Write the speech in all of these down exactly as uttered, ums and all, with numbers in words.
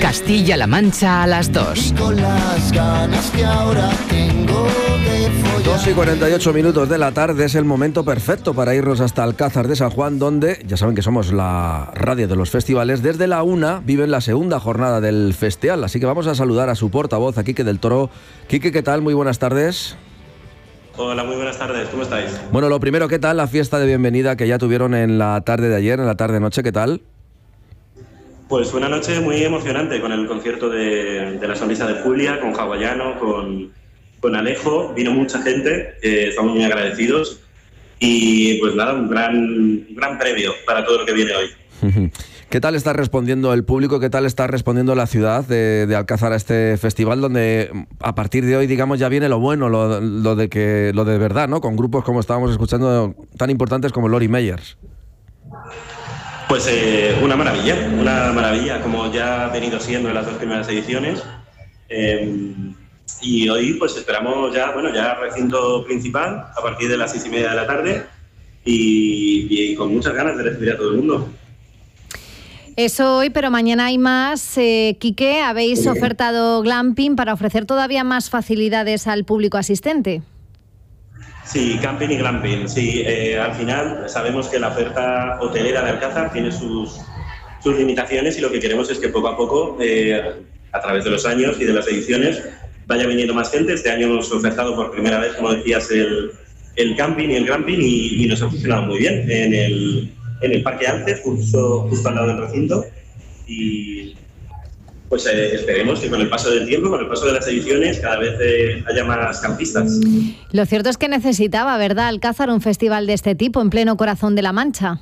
Castilla-La Mancha a las dos. Con las ganas que ahora tengo de follar. dos y cuarenta y ocho minutos de la tarde es el momento perfecto para irnos hasta Alcázar de San Juan, donde, ya saben que somos la radio de los festivales, desde la una viven la segunda jornada del festival, así que vamos a saludar a su portavoz, a Quique del Toro. Quique, ¿qué tal? Muy buenas tardes. Hola, muy buenas tardes, ¿cómo estáis? Bueno, lo primero, ¿qué tal la fiesta de bienvenida que ya tuvieron en la tarde de ayer, en la tarde-noche? ¿Qué tal? Pues fue una noche muy emocionante con el concierto de, de La Sonrisa de Julia, con Hawaiano, con, con Alejo. Vino mucha gente, eh, estamos muy agradecidos. Y pues nada, un gran, un gran premio para todo lo que viene hoy. ¿Qué tal está respondiendo el público? ¿Qué tal está respondiendo la ciudad de, de Alcázar a este festival, donde a partir de hoy, digamos, ya viene lo bueno, lo, lo de que lo de verdad, ¿no? Con grupos como estábamos escuchando tan importantes como Lori Meyers. Pues eh, una maravilla, una maravilla, como ya ha venido siendo en las dos primeras ediciones. Eh, y hoy pues esperamos ya, bueno, ya recinto principal a partir de las seis y media de la tarde y, y con muchas ganas de recibir a todo el mundo. Eso hoy, pero mañana hay más. Eh, Quique, habéis ofertado glamping para ofrecer todavía más facilidades al público asistente. Sí, camping y glamping. Sí, eh, al final sabemos que la oferta hotelera de Alcázar tiene sus, sus limitaciones y lo que queremos es que poco a poco, eh, a través de los años y de las ediciones, vaya viniendo más gente. Este año hemos ofertado por primera vez, como decías, el, el camping y el glamping y, y nos ha funcionado muy bien en el, en el Parque Ances, justo, justo al lado del recinto. Y pues eh, esperemos que con el paso del tiempo, con el paso de las ediciones, cada vez eh, haya más campistas. Lo cierto es que necesitaba, ¿verdad, Alcázar, un festival de este tipo en pleno corazón de La Mancha?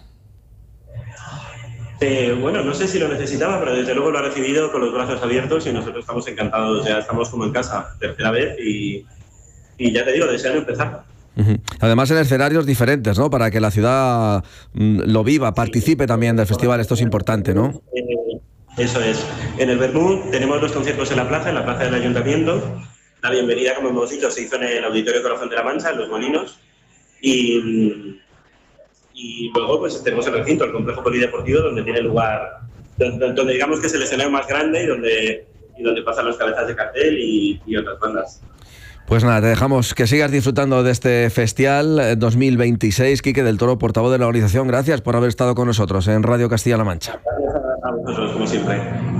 Eh, bueno, no sé si lo necesitaba, pero desde luego lo ha recibido con los brazos abiertos y nosotros estamos encantados. Ya estamos como en casa, tercera vez, y, y ya te digo, deseando empezar. Uh-huh. Además en escenarios diferentes, ¿no? Para que la ciudad mm, lo viva, participe también del festival. Esto es importante, ¿no? Eh, Eso es. En el Bermú tenemos los conciertos en la plaza, en la plaza del Ayuntamiento. La bienvenida, como hemos dicho, se hizo en el Auditorio Corazón de la Mancha, en Los Molinos. Y, y luego pues tenemos el recinto, el complejo polideportivo, donde tiene lugar, donde, donde digamos que es el escenario más grande y donde, y donde pasan los cabezas de cartel y, y otras bandas. Pues nada, te dejamos que sigas disfrutando de este festival dos mil veintiséis. Quique del Toro, portavoz de la organización, gracias por haber estado con nosotros en Radio Castilla-La Mancha. Gracias a vosotros, como siempre.